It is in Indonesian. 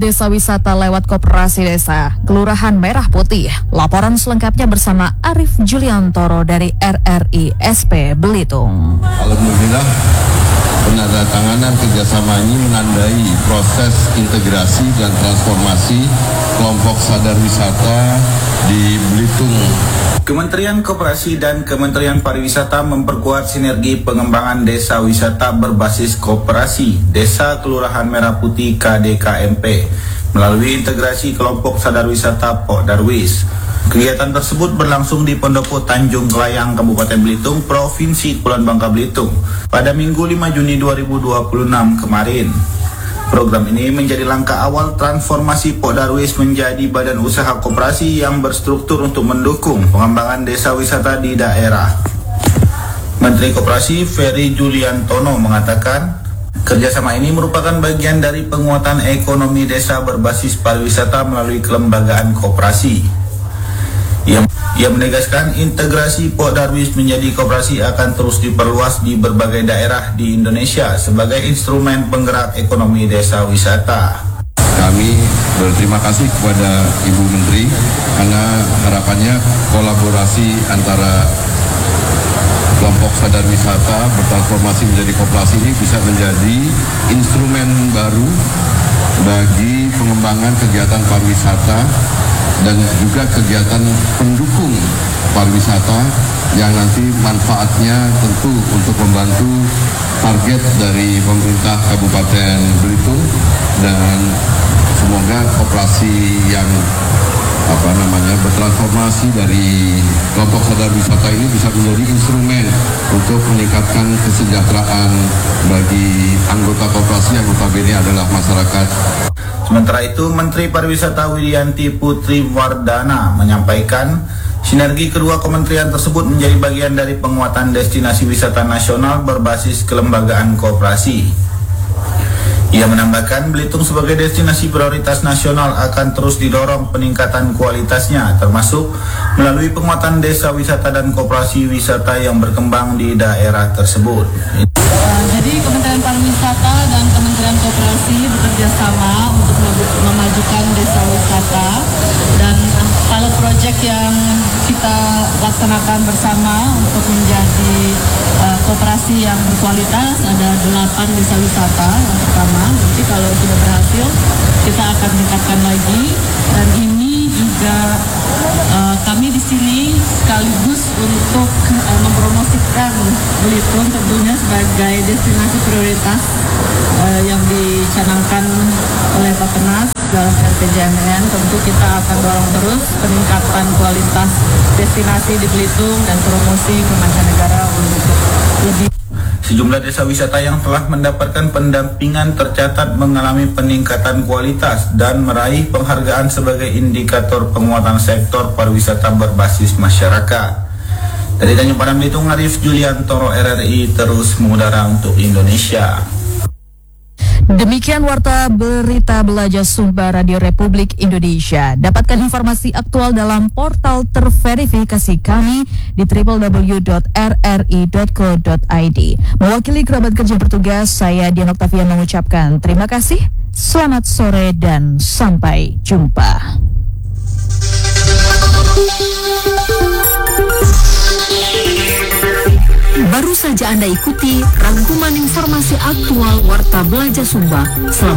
desa wisata lewat Koperasi Desa, Kelurahan Merah Putih. Laporan selengkapnya bersama Arif Juliantoro dari RRI SP Belitung. Alhamdulillah, penandatanganan kerjasama ini menandai proses integrasi dan transformasi kelompok sadar wisata di Belitung. Kementerian Koperasi dan Kementerian Pariwisata memperkuat sinergi pengembangan desa wisata berbasis koperasi Desa Kelurahan Merah Putih KDKMP melalui integrasi kelompok sadar wisata Pok Darwis. Kegiatan tersebut berlangsung di Pendopo Tanjung Kelayang, Kabupaten Belitung, Provinsi Kepulauan Bangka Belitung pada Minggu 5 Juni 2026 kemarin. Program ini menjadi langkah awal transformasi Pok Darwis menjadi badan usaha koperasi yang berstruktur untuk mendukung pengembangan desa wisata di daerah. Menteri Koperasi Ferry Juliantono mengatakan, kerjasama ini merupakan bagian dari penguatan ekonomi desa berbasis pariwisata melalui kelembagaan koperasi. Ia menegaskan integrasi Pok Darwis menjadi koperasi akan terus diperluas di berbagai daerah di Indonesia sebagai instrumen penggerak ekonomi desa wisata. Kami berterima kasih kepada Ibu Menteri karena harapannya kolaborasi antara kelompok sadar wisata bertransformasi menjadi koperasi ini bisa menjadi instrumen baru bagi pengembangan kegiatan pariwisata dan juga kegiatan pendukung pariwisata yang nanti manfaatnya tentu untuk membantu target dari pemerintah Kabupaten Belitung, dan semoga koperasi yang bertransformasi dari kelompok sadar wisata ini bisa menjadi instrumen untuk meningkatkan kesejahteraan bagi anggota koperasi yang notabene adalah masyarakat. Sementara itu, Menteri Pariwisata Widianti Putri Wardana menyampaikan sinergi kedua kementerian tersebut menjadi bagian dari penguatan destinasi wisata nasional berbasis kelembagaan koperasi. Ia menambahkan Belitung sebagai destinasi prioritas nasional akan terus didorong peningkatan kualitasnya, termasuk melalui penguatan desa wisata dan koperasi wisata yang berkembang di daerah tersebut. Jadi Kementerian Pariwisata dan Kementerian Koperasi bekerja sama untuk memajukan desa wisata, dan pilot project yang kita laksanakan bersama untuk menjadi koperasi yang berkualitas ada 8 desa wisata yang pertama. Nanti kalau sudah berhasil kita akan tingkatkan lagi, dan ini juga kami di sini sekaligus untuk mempromosikan Belitung tentunya sebagai destinasi prioritas yang dicanangkan oleh Bappenas dalam RPJMN. Tentu kita akan dorong terus peningkatan kualitas destinasi di Belitung dan promosi ke mancanegara untuk lebih. Sejumlah desa wisata yang telah mendapatkan pendampingan tercatat mengalami peningkatan kualitas dan meraih penghargaan sebagai indikator penguatan sektor pariwisata berbasis masyarakat. Dari Tanjung Padang Belitung, Arif Juliantoro, RRI terus mengudara untuk Indonesia. Demikian warta berita Belajar Sumba Radio Republik Indonesia. Dapatkan informasi aktual dalam portal terverifikasi kami di www.rri.co.id. Mewakili kerabat kerja bertugas, saya Dian Octavian mengucapkan terima kasih, selamat sore dan sampai jumpa. Baru saja Anda ikuti rangkuman informasi aktual Warta Belajar Sumba.